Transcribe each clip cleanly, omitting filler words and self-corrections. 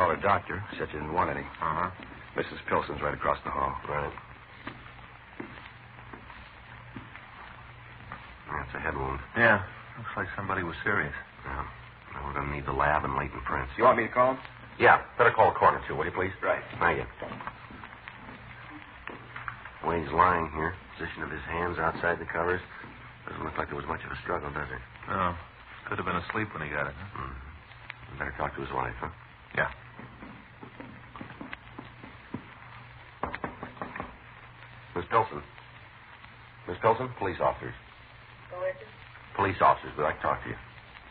called a doctor. Said you didn't want any. Uh-huh. Mrs. Pilson's right across the hall. Right. That's a head wound. Yeah. Looks like somebody was serious. Yeah. Now we're going to need the lab and latent prints. You want me to call him? Yeah. Better call the coroner, too, will you, please? Right. Thank you. The way he's lying here, position of his hands outside the covers, doesn't look like there was much of a struggle, does it? No. Could have been asleep when he got it, huh? Better talk to his wife, huh? Yeah. Miss Pilson. Miss Pilson, police officers. Who is it? Police officers, we'd like to talk to you.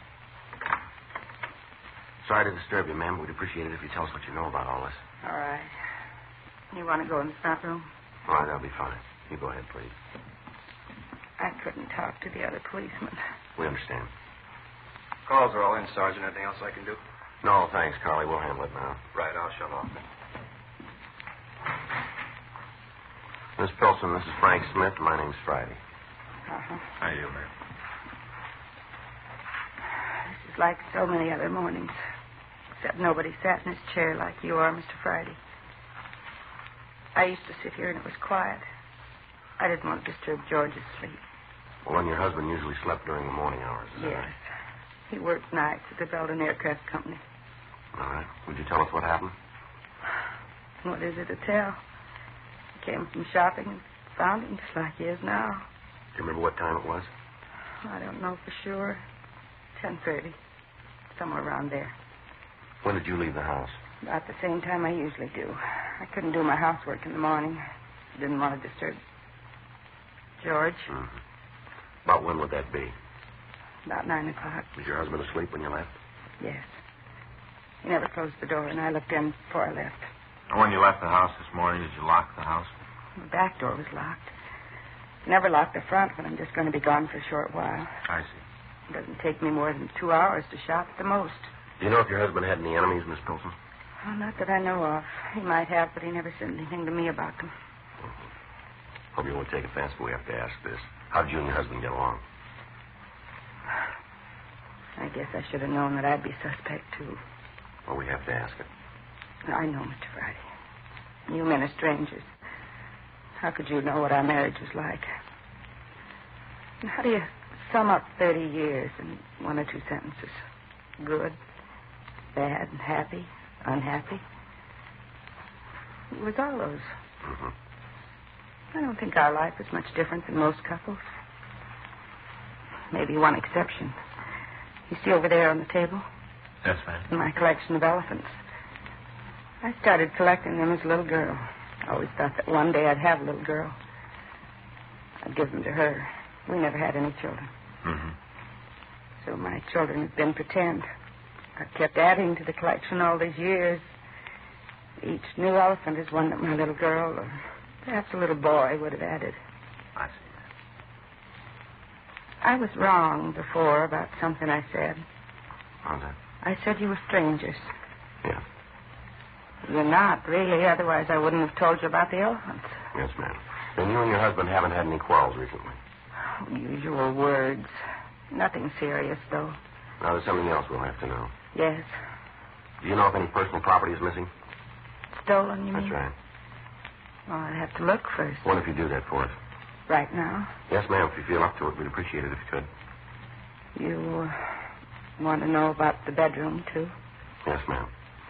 Sorry to disturb you, ma'am. We'd appreciate it if you tell us what you know about all this. All right. You want to go in the front room? All right, that'll be fine. You go ahead, please. I couldn't talk to the other policeman. We understand. Calls are all in, Sergeant. Anything else I can do? No, thanks, Carly. We'll handle it now. Right, I'll shut off. Miss Pilson, this is Frank Smith. My name's Friday. Uh-huh. How you, man? This is like so many other mornings. Except nobody sat in his chair like you are, Mr. Friday. I used to sit here and it was quiet. I didn't want to disturb George's sleep. Well, then your husband usually slept during the morning hours, is that Yes. right? He worked nights at the Belden Aircraft Company. All right. Would you tell us what happened? What is it to tell? He came from shopping and found him just like he is now. Do you remember what time it was? I don't know for sure. 10:30. Somewhere around there. When did you leave the house? About the same time I usually do. I couldn't do my housework in the morning. Didn't want to disturb George. Mm-hmm. About when would that be? About 9 o'clock. Was your husband asleep when you left? Yes. He never closed the door, and I looked in before I left. When you left the house this morning, did you lock the house? The back door was locked. Never lock the front when I'm just going to be gone for a short while. I see. It doesn't take me more than 2 hours to shop at the most. Do you know if your husband had any enemies, Miss Pilson? Well, not that I know of. He might have, but he never said anything to me about them. Hope you won't take offense, but we have to ask this. How did you and your husband get along? I guess I should have known that I'd be suspect, too. Well, we have to ask it. I know, Mr. Friday. You men are strangers. How could you know what our marriage was like? And how do you sum up 30 years in one or two sentences? Good, bad, happy, unhappy. It was all those. Mm-hmm. I don't think our life is much different than most couples. Maybe one exception. You see over there on the table? Yes, ma'am. My collection of elephants. I started collecting them as a little girl. I always thought that one day I'd have a little girl. I'd give them to her. We never had any children. Mm-hmm. So my children have been pretend. I've kept adding to the collection all these years. Each new elephant is one that my little girl, or perhaps a little boy, would have added. I see. I was wrong before about something I said. How's that? I said you were strangers. Yeah. You're not, really. Otherwise, I wouldn't have told you about the elephants. Yes, ma'am. Then you and your husband haven't had any quarrels recently? Usual words. Nothing serious, though. Now, there's something else we'll have to know. Yes. Do you know if any personal property is missing? Stolen, you mean? That's right. Well, I'd have to look first. What if you do that for us? Right now? Yes, ma'am. If you feel up to it, we'd appreciate it if you could. You want to know about the bedroom, too? Yes, ma'am.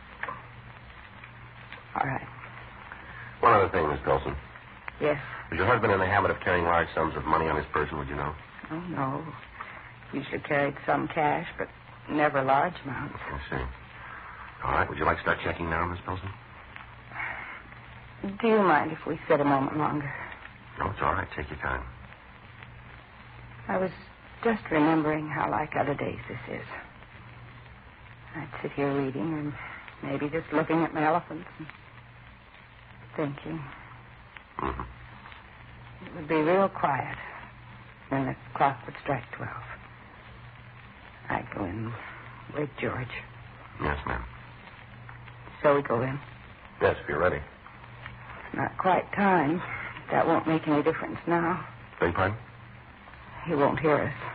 All right. One other thing, Miss Pilson. Yes. Was your husband in the habit of carrying large sums of money on his person, would you know? Oh, no. Usually carried some cash, but never large amounts. I see. All right. Would you like to start checking now, Miss Pilson? Do you mind if we sit a moment longer? No, it's all right. Take your time. I was just remembering how like other days this is. I'd sit here reading and maybe just looking at my elephants and thinking. Mm-hmm. It would be real quiet. Then the clock would strike 12. I'd go in, wake George. Yes, ma'am. So we go in. Yes, if you're ready. It's not quite time. That won't make any difference now. Beg pardon? He won't hear us.